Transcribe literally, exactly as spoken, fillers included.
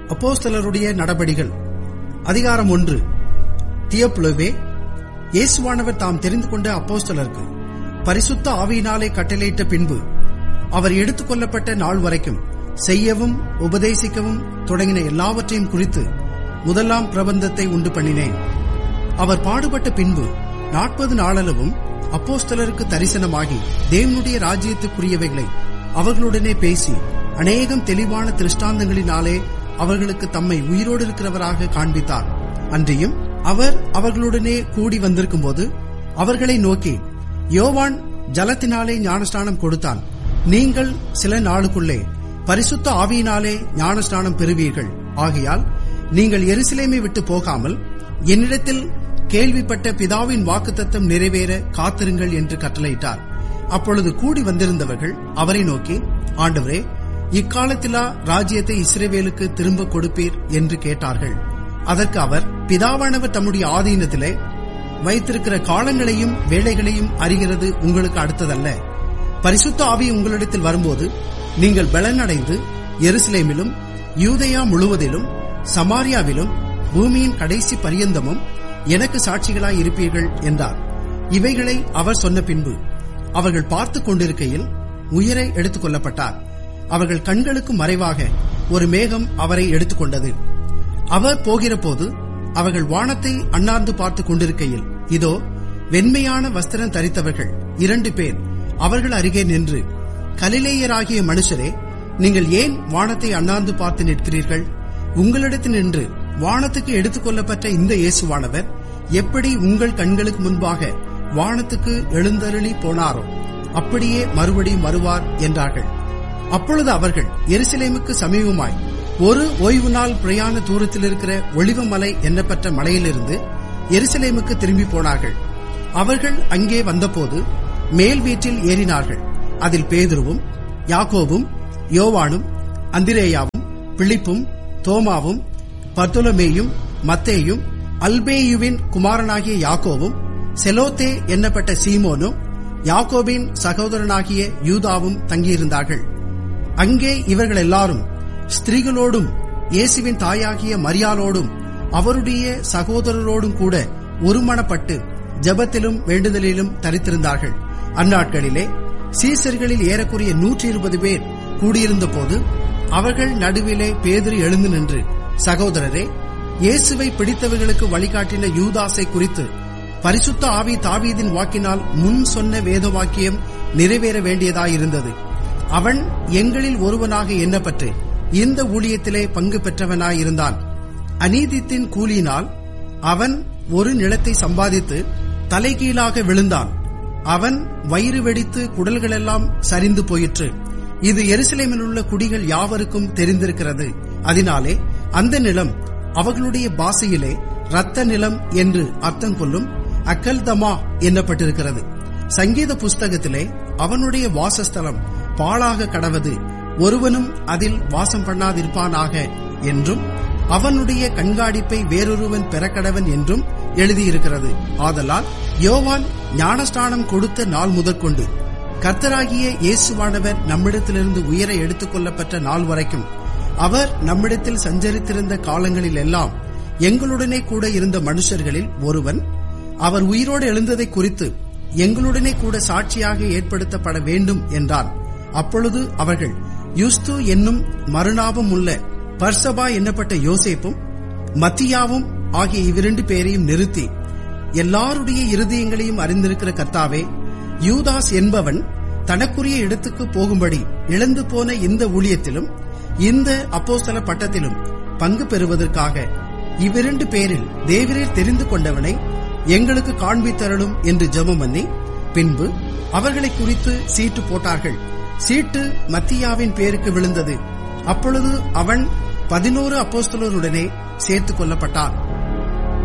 அப்போஸ்தலருடைய நடபடிகள் அதிகாரம் ஒன்று. தியோப்பிலுவே, இயேசுவானவர் தாம் தெரிந்து கொண்ட அப்போஸ்தலருக்கு பரிசுத்த ஆவியினாலே கட்டளையிட்ட பின்பு அவர் எடுத்துக் கொள்ளப்பட்ட நாள் வரைக்கும் செய்யவும் உபதேசிக்கவும் தொடங்கின எல்லாவற்றையும் குறித்து முதலாம் பிரபந்தத்தை உண்டு பண்ணினேன். அவர் பாடுபட்ட பின்பு நாற்பது நாளளவும் அப்போஸ்தலருக்கு தரிசனமாகி தேவனுடைய ராஜ்யத்துக்குரியவைகளை அவர்களுடனே பேசி அநேகம் தெளிவான திருஷ்டாந்தங்களினாலே அவர்களுக்கு தம்மை உயிரோடு இருக்கிறவராக காண்பித்தார். அன்றியும் அவர் அவர்களுடனே கூடி வந்திருக்கும் போது அவர்களை நோக்கி, யோவான் ஜலத்தினாலே ஞானஸ்நானம் கொடுத்தான், நீங்கள் சில நாளுக்குள்ளே பரிசுத்த ஆவியினாலே ஞானஸ்நானம் பெறுவீர்கள். ஆகையால் நீங்கள் எருசலேமை விட்டு போகாமல் என்னிடத்தில் கேள்விப்பட்ட பிதாவின் வாக்குத்தத்தம் நிறைவேற காத்திருங்கள் என்று கட்டளையிட்டார். அப்பொழுது கூடி வந்திருந்தவர்கள் அவரை நோக்கி, ஆண்டவரே, இக்காலத்திலா ராஜ்யத்தை இஸ்ரவேலுக்கு திரும்ப கொடுப்பீர் என்று கேட்டார்கள். அதற்கு அவர், பிதாவானவர் தம்முடைய ஆதீனத்திலே வைத்திருக்கிற காலங்களையும் வேளைகளையும் அறிகிறது உங்களுக்கு அடுத்ததல்ல. பரிசுத்த ஆவி உங்களிடத்தில் வரும்போது நீங்கள் பலனடைந்து எருசலேமிலும் யூதேயா முழுவதிலும் சமாரியாவிலும் பூமியின் கடைசி பரியந்தமும் எனக்கு சாட்சிகளாய் இருப்பீர்கள் என்றார். இவைகளை அவர் சொன்ன பின்பு அவர்கள் பார்த்துக் கொண்டிருக்கையில் உயிரை எடுத்துக் கொள்ளப்பட்டார். அவர்கள் கண்களுக்கு மறைவாக ஒரு மேகம் அவரை எடுத்துக்கொண்டது. அவர் போகிற போது அவர்கள் வானத்தை அண்ணார்ந்து பார்த்துக் கொண்டிருக்கையில் இதோ வெண்மையான வஸ்திரம் தரித்தவர்கள் இரண்டு பேர் அவர்கள் அருகே நின்று, கலிலேயராகிய மனுஷரே, நீங்கள் ஏன் வானத்தை அண்ணார்ந்து பார்த்து நிற்கிறீர்கள்? உங்களிடத்தில் நின்று வானத்துக்கு எடுத்துக் கொள்ளப்பட்ட இந்த இயேசுவானவர் எப்படி உங்கள் கண்களுக்கு முன்பாக வானத்துக்கு எழுந்தருளி போனாரோ அப்படியே மறுபடியும் வருவார் என்றார்கள். அப்பொழுது அவர்கள் எருசலேமுக்கு சமீபமாய் ஒரு ஓய்வு நாள் பிரயாண தூரத்தில் இருக்கிற ஒலிவமலை என்னப்பட்ட மலையிலிருந்து எருசலேமுக்கு திரும்பி போனார்கள். அவர்கள் அங்கே வந்தபோது மேல் வீட்டில் ஏறினார்கள். அதில் பேதுருவும் யாக்கோபும் யோவானும் அந்திரேயாவும் பிலிப்பும் தோமாவும் பர்தொலமேயும் மத்தேயும் அல்பேயுவின் குமாரனாகிய யாக்கோவும் செலோத்தே என்னப்பட்ட சீமோனும் யாக்கோபின் சகோதரனாகிய யூதாவும் தங்கியிருந்தார்கள். அங்கே இவர்கள் எல்லாரும் ஸ்திரீகளோடும் இயேசுவின் தாயாகிய மரியாளோடும் அவருடைய சகோதரரோடும் கூட ஒருமனப்பட்டு ஜெபத்திலும் வேண்டுதலிலும் தரித்திருந்தார்கள். அந்நாட்களிலே சீசர்களில் ஏறக்குறைய நூற்றி இருபது பேர் கூடியிருந்த போது அவர்கள் நடுவிலே பேதுரு எழுந்து நின்று, சகோதரரே, இயேசுவை பிடித்தவர்களுக்கு வழிகாட்டின யூதாசை குறித்து பரிசுத்த ஆவி தாவீதின் வாக்கினால் முன் சொன்ன வேத வாக்கியம் நிறைவேற வேண்டியதாயிருந்தது. அவன் எங்களில் ஒருவனாக எண்ணப்பட்டு இந்த ஊழியத்திலே பங்கு பெற்றவனாயிருந்தான். அநீதித்தின் கூலியினால் அவன் ஒரு நிலத்தை சம்பாதித்து தலைகீழாக விழுந்தான். அவன் வயிறு வெடித்து குடல்களெல்லாம் சரிந்து போயிற்று. இது எருசலேமில் உள்ள குடிகள் யாவருக்கும் தெரிந்திருக்கிறது. அதனாலே அந்த நிலம் அவர்களுடைய பாஷையிலே இரத்த நிலம் என்று அர்த்தம் கொள்ளும் அக்கல்தமா எண்ணப்பட்டிருக்கிறது. சங்கீத புஸ்தகத்திலே அவனுடைய வாசஸ்தலம் பாழாக கடவது, ஒருவனும் அதில் வாசம் பண்ணாதிருப்பானாக என்றும் அவனுடைய கண்காணிப்பை வேறொருவன் பெறக்கடவன் என்றும் எழுதியிருக்கிறது. ஆதலால் யோவான் ஞானஸ்நானம் கொடுத்த நாள் முதற்கொண்டு கர்த்தராகிய இயேசுவானவர் நம்மிடத்திலிருந்து உயர எடுத்துக் கொள்ளப்பட்ட நாள் வரைக்கும் அவர் நம்மிடத்தில் சஞ்சரித்திருந்த காலங்களில் எல்லாம் எங்களுடனே கூட இருந்த மனுஷர்களில் ஒருவன் அவர் உயிரோடு எழுந்ததை குறித்து எங்களுடனே கூட சாட்சியாக ஏற்படுத்தப்பட வேண்டும் என்றான். அப்பொழுது அவர்கள் யுஸ்து என்னும் மறுநாபம் உள்ள பர்சபா என்னப்பட்ட யோசேப்பும் மத்தியாவும் ஆகிய இவ்விரண்டு பேரையும் நிறுத்தி, எல்லாருடைய இருதயங்களையும் அறிந்திருக்கிற கர்த்தாவே, யூதாஸ் என்பவன் தனக்குரிய இடத்துக்கு போகும்படி இழந்து போன இந்த ஊழியத்திலும் இந்த அப்போஸ்தல பட்டத்திலும் பங்கு பெறுவதற்காக இவ்விரண்டு பேரில் தேவரீர் தெரிந்து கொண்டவனை எங்களுக்கு காண்பித்தருளும் என்று ஜெபம் பண்ணி பின்பு அவர்களை குறித்து சீட்டு போட்டார்கள். சீட்டு மத்தியாவின் பேருக்கு விழுந்தது. அப்பொழுது அவன் பதினோரு அப்போஸ்தலருடனே சேர்த்துக் கொள்ளப்பட்டான்.